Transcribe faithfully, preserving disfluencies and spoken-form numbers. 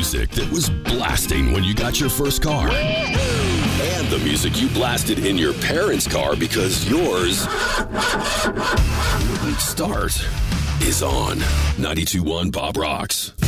music that was blasting when you got your first car. And the music you blasted in your parents' car because yours start is on ninety-two point one Bob Rocks.